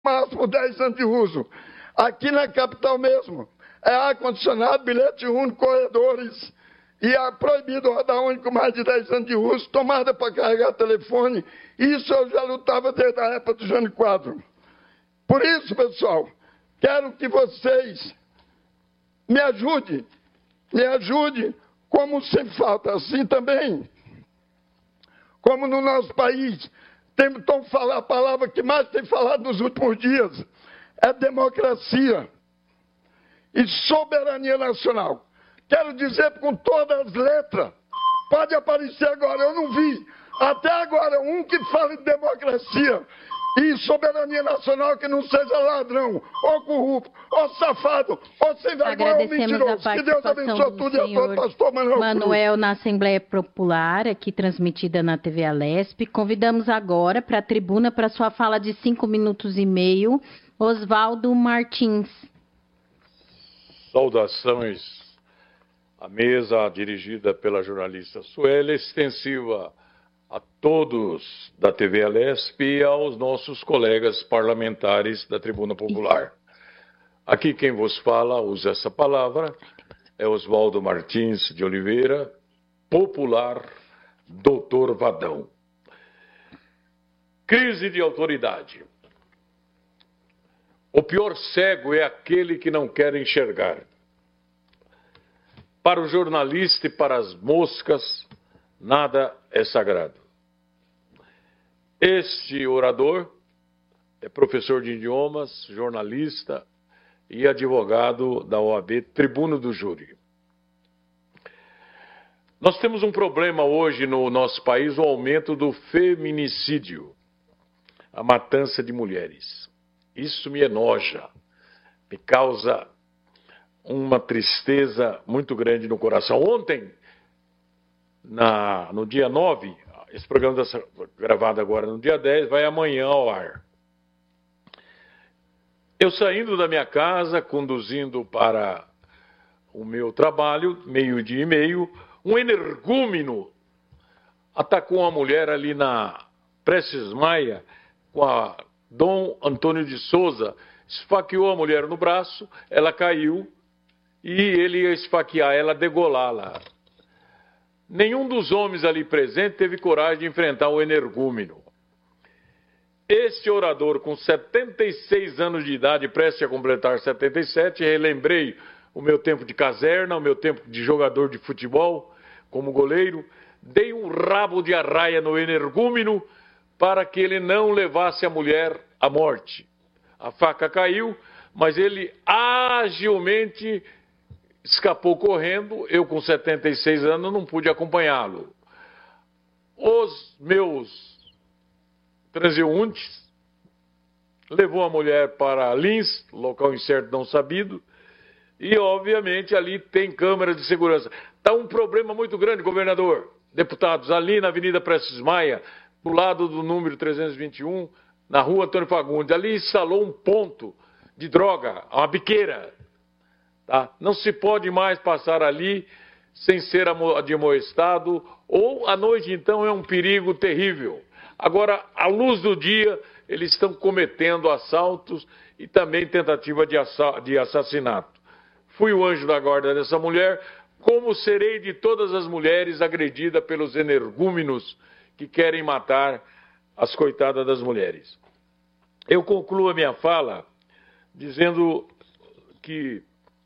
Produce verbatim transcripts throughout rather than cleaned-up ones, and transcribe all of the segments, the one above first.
máximo dez anos de uso. Aqui na capital mesmo, é ar-condicionado, bilhete único, corredores, e é proibido rodar único mais de dez anos de uso, tomada para carregar telefone. Isso eu já lutava desde a época do Jânio Quadro. Por isso, pessoal, quero que vocês me ajudem, me ajudem, como se falta, assim também, como no nosso país, tem, então, falar, a palavra que mais tem falado nos últimos dias é democracia e soberania nacional. Quero dizer com todas as letras, pode aparecer agora, eu não vi, até agora, um que fale de democracia e soberania nacional que não seja ladrão, ou corrupto, ou safado, ou sem vergonha, ou mentiroso. Que Deus abençoe tudo e a todos, pastor Manuel Manuel, na Assembleia Popular, aqui transmitida na T V Alesp. Convidamos agora para a tribuna, para sua fala de cinco minutos e meio, Oswaldo Martins. Saudações à mesa dirigida pela jornalista Sueli, extensiva a todos da T V Alesp e aos nossos colegas parlamentares da Tribuna Popular. Aqui quem vos fala, usa essa palavra, é Oswaldo Martins de Oliveira, popular doutor Vadão. Crise de autoridade. O pior cego é aquele que não quer enxergar. Para o jornalista e para as moscas, nada é sagrado. Este orador é professor de idiomas, jornalista e advogado da O A B, tribuno do júri. Nós temos um problema hoje no nosso país, o aumento do feminicídio, a matança de mulheres. Isso me enoja, me causa uma tristeza muito grande no coração. Ontem, na, no dia nove, esse programa está gravado agora no dia dez, vai amanhã ao ar. Eu saindo da minha casa, conduzindo para o meu trabalho, meio-dia e meio, um energúmeno atacou uma mulher ali na Prestes Maia, com a Dom Antônio de Souza, esfaqueou a mulher no braço, ela caiu e ele ia esfaquear ela, degolá-la. Nenhum dos homens ali presentes teve coragem de enfrentar o energúmeno. Este orador, com setenta e seis anos de idade, prestes a completar setenta e sete, relembrei o meu tempo de caserna, o meu tempo de jogador de futebol, como goleiro, dei um rabo de arraia no energúmeno para que ele não levasse a mulher à morte. A faca caiu, mas ele agilmente escapou correndo. Eu, com setenta e seis anos, não pude acompanhá-lo. Os meus transeuntes levou a mulher para Lins, local incerto não sabido, e, obviamente, ali tem câmeras de segurança. Está um problema muito grande, governador. Deputados, ali na Avenida Prestes Maia, do lado do número trezentos e vinte e um, na rua Antônio Fagundes, ali instalou um ponto de droga, uma biqueira. Tá? Não se pode mais passar ali sem ser admoestado, ou à noite, então, é um perigo terrível. Agora, à luz do dia, eles estão cometendo assaltos e também tentativa de, assa de assassinato. Fui o anjo da guarda dessa mulher, como serei de todas as mulheres agredidas pelos energúmenos que querem matar as coitadas das mulheres. Eu concluo a minha fala dizendo que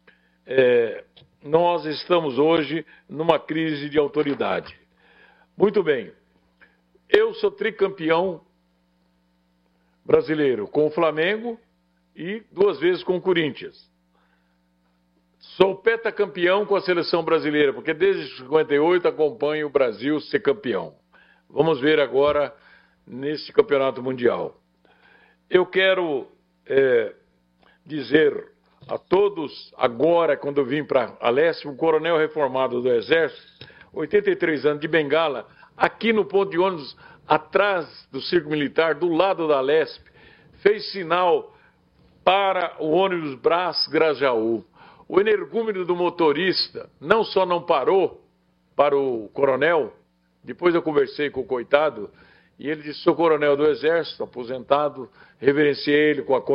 é, nós estamos hoje numa crise de autoridade. Muito bem. Eu sou tricampeão brasileiro com o Flamengo e duas vezes com o Corinthians. Sou pentacampeão com a seleção brasileira, porque desde cinquenta e oito acompanho o Brasil ser campeão. Vamos ver agora nesse campeonato mundial. Eu quero é, dizer a todos, agora, quando eu vim para a Alesp, um coronel reformado do Exército, oitenta e três anos, de Bengala, aqui no ponto de ônibus, atrás do Circo Militar, do lado da Alesp, fez sinal para o ônibus Brás Grajaú. O energúmeno do motorista não só não parou para o coronel, depois eu conversei com o coitado, E ele disse, sou coronel do Exército, aposentado, reverenciei ele com a